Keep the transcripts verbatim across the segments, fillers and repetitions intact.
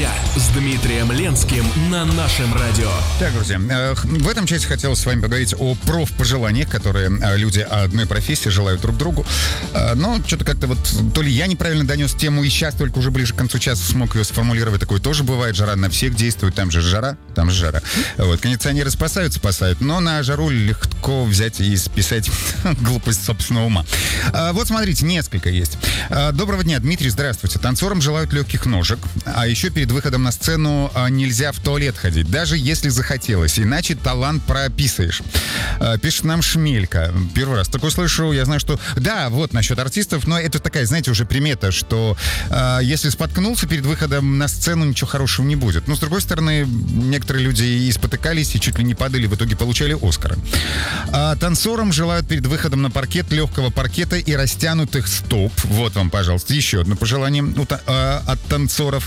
здоровья с Дмитрием Ленским на нашем радио. Так, друзья, в этом части хотелось с вами поговорить о профпожеланиях, которые люди одной профессии желают друг другу. Но что-то как-то вот то ли я неправильно донес тему, и сейчас только уже ближе к концу часа смог ее сформулировать. Такое тоже бывает. Жара на всех действует. Там же жара, там же жара. Вот. Кондиционеры спасают, спасают. Но на жару легко взять и списать глупость собственного ума. Вот смотрите, несколько есть. Доброго дня, Дмитрий, здравствуйте. Танцорам желают легких ножек. А еще перед выходом на сцену нельзя в туалет ходить, даже если захотелось. Иначе талант прописаешь. Пишет нам Шмелька. Первый раз такое слышу. Я знаю, что... Да, вот насчет артистов, но это такая, знаете, уже примета, что э, если споткнулся перед выходом на сцену, ничего хорошего не будет. Но, с другой стороны, некоторые люди и спотыкались, и чуть ли не падали, в итоге получали Оскара. А танцорам желают перед выходом на паркет легкого паркета и растянутых стоп. Вот вам, пожалуйста, еще одно пожелание от, от танцоров.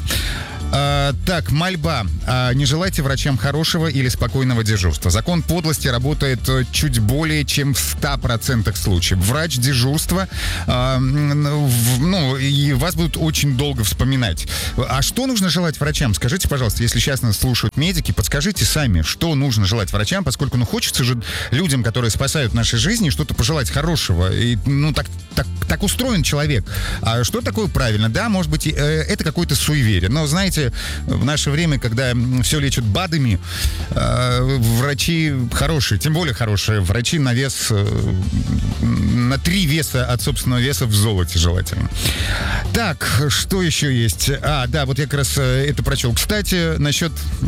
А, так, мольба. А, не желайте врачам хорошего или спокойного дежурства. Закон подлости работает чуть более чем в ста процентах случаев. Врач дежурства, а, в, ну, и вас будут очень долго вспоминать. А что нужно желать врачам? Скажите, пожалуйста, если сейчас нас слушают медики, подскажите сами, что нужно желать врачам, поскольку, ну, хочется же людям, которые спасают наши жизни, что-то пожелать хорошего. И, ну, так, так, так устроен человек. А что такое правильно? Да, может быть, это какое-то суеверие. Но, знаете, в наше время, когда все лечат БАДами, э, врачи хорошие, тем более хорошие, врачи на вес, э, на три веса от собственного веса в золоте желательно. Так, что еще есть? А, да, вот я как раз это прочел. Кстати, насчет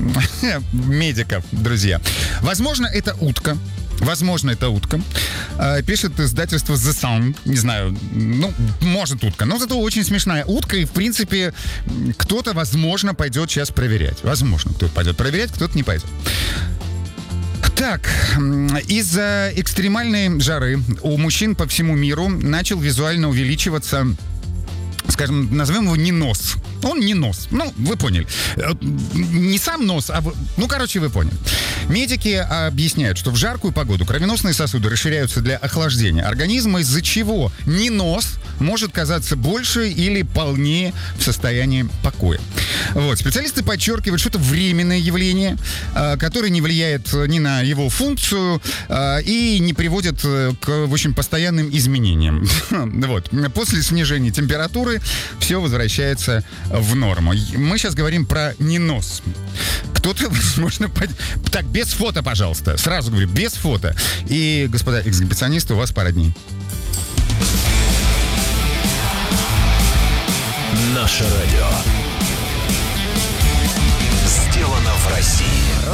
медиков, друзья. Возможно, это утка. Возможно, это утка. Пишет издательство The Sun. Не знаю, ну, может утка. Но зато очень смешная утка. И, в принципе, кто-то, возможно, пойдет сейчас проверять. Возможно, кто-то пойдет проверять, кто-то не пойдет. Так, из-за экстремальной жары у мужчин по всему миру начал визуально увеличиваться, скажем, назовем его не нос. Он не нос. Ну, вы поняли. Не сам нос, а... Ну, короче, вы поняли. Медики объясняют, что в жаркую погоду кровеносные сосуды расширяются для охлаждения организма, из-за чего не нос может казаться больше или полнее в состоянии покоя. Вот. Специалисты подчеркивают, что это временное явление, которое не влияет ни на его функцию и не приводит к, в общем, постоянным изменениям. Вот. После снижения температуры все возвращается в норму. Мы сейчас говорим про ненос. Кто-то, возможно, под... Так, без фото, пожалуйста. Сразу говорю, без фото. И, господа эксгибиционисты, у вас пара дней. Наше радио.